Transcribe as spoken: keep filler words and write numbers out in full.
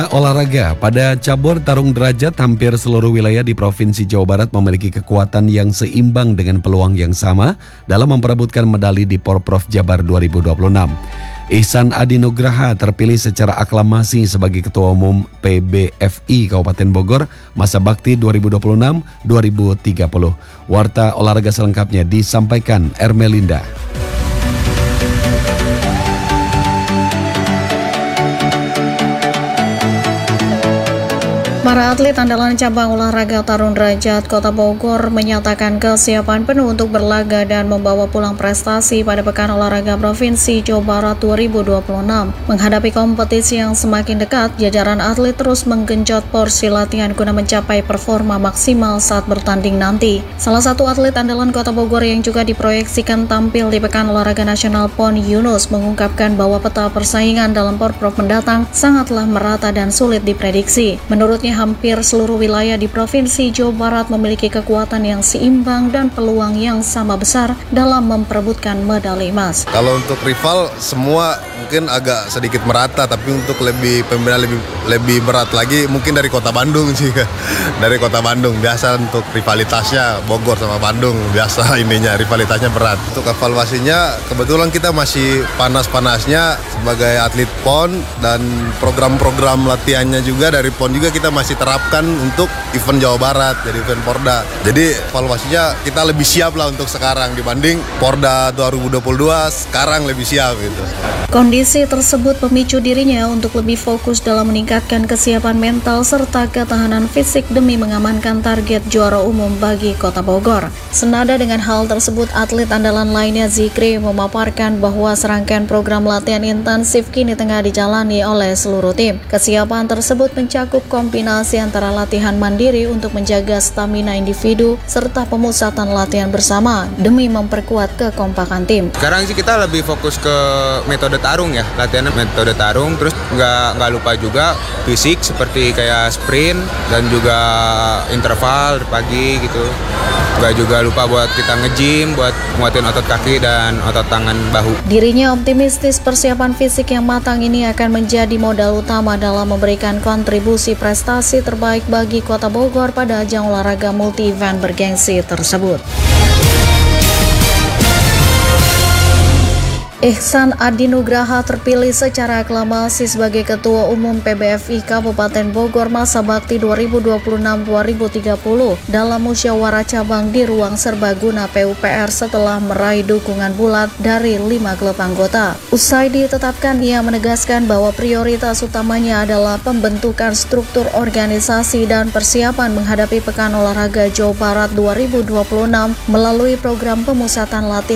Olahraga, pada cabur tarung derajat hampir seluruh wilayah di Provinsi Jawa Barat memiliki kekuatan yang seimbang dengan peluang yang sama dalam memperebutkan medali di Porprov Jabar dua ribu dua puluh enam. Ihsan Adi Nugraha terpilih secara aklamasi sebagai Ketua Umum P B F I Kabupaten Bogor masa bakti dua ribu dua puluh enam sampai dua ribu tiga puluh. Warta olahraga selengkapnya disampaikan Ermelinda. Para atlet andalan cabang olahraga tarung derajat Kota Bogor menyatakan kesiapan penuh untuk berlaga dan membawa pulang prestasi pada Pekan Olahraga Provinsi Jawa Barat dua ribu dua puluh enam. Menghadapi kompetisi yang semakin dekat, jajaran atlet terus menggenjot porsi latihan guna mencapai performa maksimal saat bertanding nanti. Salah satu atlet andalan Kota Bogor yang juga diproyeksikan tampil di Pekan Olahraga Nasional Pon Yunus mengungkapkan bahwa peta persaingan dalam Porprov mendatang sangatlah merata dan sulit diprediksi. Menurutnya, hampir seluruh wilayah di Provinsi Jawa Barat memiliki kekuatan yang seimbang dan peluang yang sama besar dalam memperebutkan medali emas. Kalau untuk rival semua mungkin agak sedikit merata, tapi untuk lebih pembina lebih lebih berat lagi mungkin dari Kota Bandung sih. Dari Kota Bandung biasa untuk rivalitasnya Bogor sama Bandung biasa ininya rivalitasnya berat. Untuk evaluasinya kebetulan kita masih panas-panasnya sebagai atlet Pon dan program-program latihannya juga dari Pon juga kita masih terapkan untuk event Jawa Barat, jadi event Porda. Jadi evaluasinya kita lebih siap lah untuk sekarang dibanding Porda dua ribu dua puluh dua, sekarang lebih siap gitu. Kondisi tersebut memicu dirinya untuk lebih fokus dalam meningkatkan kesiapan mental serta ketahanan fisik demi mengamankan target juara umum bagi Kota Bogor. Senada dengan hal tersebut, atlet andalan lainnya Zikri memaparkan bahwa serangkaian program latihan intensif kini tengah dijalani oleh seluruh tim. Kesiapan tersebut mencakup kombinasi antara latihan mandiri untuk menjaga stamina individu serta pemusatan latihan bersama demi memperkuat kekompakan tim. Sekarang sih kita lebih fokus ke metode tarung ya, latihan metode tarung, terus nggak nggak lupa juga fisik seperti kayak sprint dan juga interval pagi gitu. Nggak juga lupa buat kita nge-gym, buat nguatin otot kaki dan otot tangan bahu. Dirinya optimistis persiapan fisik yang matang ini akan menjadi modal utama dalam memberikan kontribusi prestasi terbaik bagi Kota Bogor pada ajang olahraga multi-event bergengsi tersebut. Ihsan Adi Nugraha terpilih secara aklamasi sebagai Ketua Umum P B F I Kabupaten Bogor masa bakti dua ribu dua puluh enam sampai dua ribu tiga puluh dalam musyawarah cabang di ruang serbaguna P U P R setelah meraih dukungan bulat dari lima klub anggota. Usai ditetapkan, ia menegaskan bahwa prioritas utamanya adalah pembentukan struktur organisasi dan persiapan menghadapi Pekan Olahraga Jawa Barat dua ribu dua puluh enam melalui program pemusatan latihan